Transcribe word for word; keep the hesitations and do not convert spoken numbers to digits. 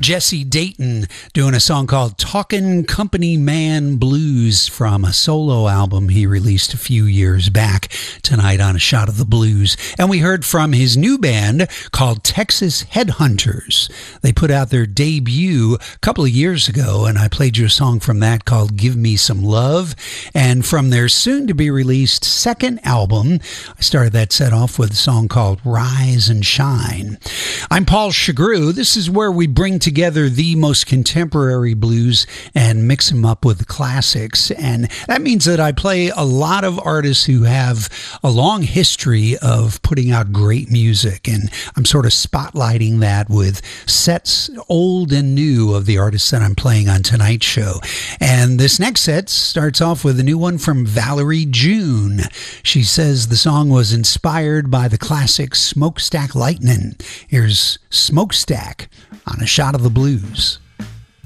Jesse Dayton doing a song called Talkin' Company Man Blues from a solo album he released a few years back tonight on A Shot of the Blues. And we heard from his new band called Texas Headhunters. They put out their debut a couple of years ago, and I played you a song from that called Give Me Some Love. And from their soon-to-be-released second album, I started that set off with a song called Rise and Shine. I'm Paul Chagru. This is where we bring together the most contemporary blues and mix them up with the classics. And that means that I play a lot of artists who have a long history of putting out great music. And I'm sort of spotlighting that with sets old and new of the artists that I'm playing on tonight's show. And this next set starts off with a new one from Valerie June. She says the song was inspired by the classic Smokestack Lightning. Here's Smokestack on A Shot of the Blues.